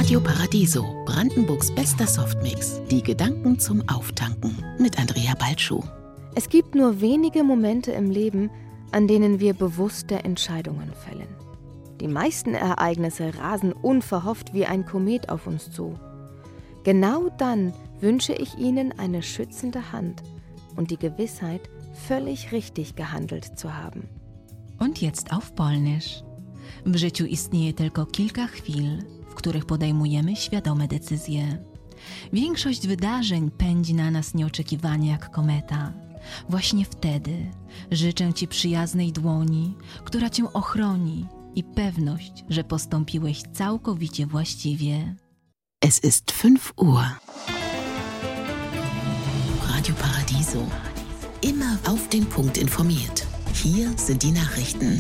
Radio Paradiso, Brandenburgs bester Softmix. Die Gedanken zum Auftanken mit Andrea Balschuh. Es gibt nur wenige Momente im Leben, an denen wir bewusste Entscheidungen fällen. Die meisten Ereignisse rasen unverhofft wie ein Komet auf uns zu. Genau dann wünsche ich Ihnen eine schützende Hand und die Gewissheit, völlig richtig gehandelt zu haben. Und jetzt auf Polnisch. W życiu istnieje tylko kilka chwil, w których podejmujemy świadome decyzje. Większość wydarzeń pędzi na nas nieoczekiwanie jak kometa. Właśnie wtedy życzę Ci przyjaznej dłoni, która Cię ochroni i pewność, że postąpiłeś całkowicie właściwie. Es ist 5 Uhr. Radio Paradiso. Immer auf den Punkt informiert. Hier sind die Nachrichten.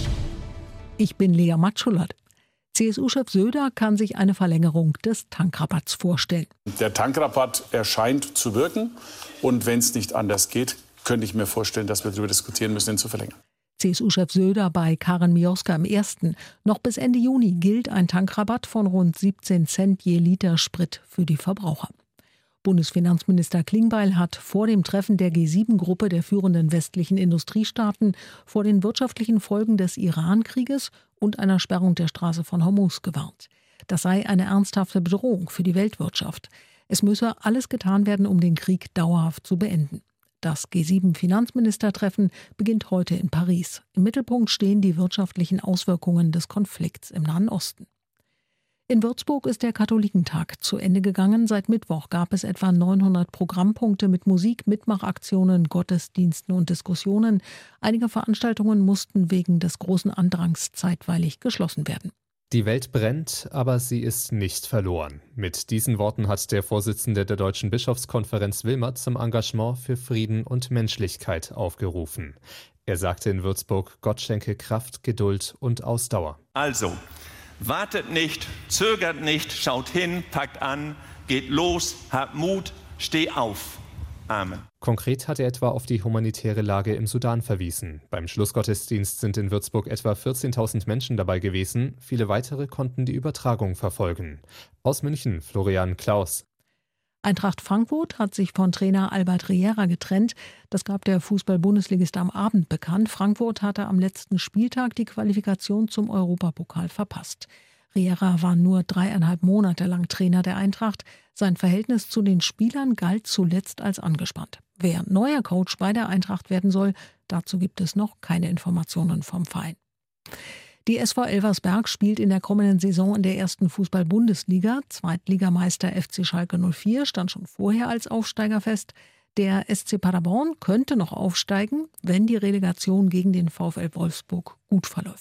Ich bin Lea Matschulert. CSU-Chef Söder kann sich eine Verlängerung des Tankrabatts vorstellen. Der Tankrabatt erscheint zu wirken. Und wenn es nicht anders geht, könnte ich mir vorstellen, dass wir darüber diskutieren müssen, ihn zu verlängern. CSU-Chef Söder bei Karin Mioska im Ersten. Noch bis Ende Juni gilt ein Tankrabatt von rund 17 Cent je Liter Sprit für die Verbraucher. Bundesfinanzminister Klingbeil hat vor dem Treffen der G7-Gruppe der führenden westlichen Industriestaaten vor den wirtschaftlichen Folgen des Iran-Krieges und einer Sperrung der Straße von Hormuz gewarnt. Das sei eine ernsthafte Bedrohung für die Weltwirtschaft. Es müsse alles getan werden, um den Krieg dauerhaft zu beenden. Das G7-Finanzministertreffen beginnt heute in Paris. Im Mittelpunkt stehen die wirtschaftlichen Auswirkungen des Konflikts im Nahen Osten. In Würzburg ist der Katholikentag zu Ende gegangen. Seit Mittwoch gab es etwa 900 Programmpunkte mit Musik, Mitmachaktionen, Gottesdiensten und Diskussionen. Einige Veranstaltungen mussten wegen des großen Andrangs zeitweilig geschlossen werden. Die Welt brennt, aber sie ist nicht verloren. Mit diesen Worten hat der Vorsitzende der Deutschen Bischofskonferenz Wilmert zum Engagement für Frieden und Menschlichkeit aufgerufen. Er sagte in Würzburg, Gott schenke Kraft, Geduld und Ausdauer. Also, wartet nicht, zögert nicht, schaut hin, packt an, geht los, habt Mut, steh auf. Amen. Konkret hat er etwa auf die humanitäre Lage im Sudan verwiesen. Beim Schlussgottesdienst sind in Würzburg etwa 14.000 Menschen dabei gewesen. Viele weitere konnten die Übertragung verfolgen. Aus München, Florian Klaus. Eintracht Frankfurt hat sich von Trainer Albert Riera getrennt. Das gab der Fußball-Bundesligist am Abend bekannt. Frankfurt hatte am letzten Spieltag die Qualifikation zum Europapokal verpasst. Riera war nur 3,5 Monate lang Trainer der Eintracht. Sein Verhältnis zu den Spielern galt zuletzt als angespannt. Wer neuer Coach bei der Eintracht werden soll, dazu gibt es noch keine Informationen vom Verein. Die SV Elversberg spielt in der kommenden Saison in der ersten Fußball-Bundesliga. Zweitligameister FC Schalke 04 stand schon vorher als Aufsteiger fest. Der SC Paderborn könnte noch aufsteigen, wenn die Relegation gegen den VfL Wolfsburg gut verläuft.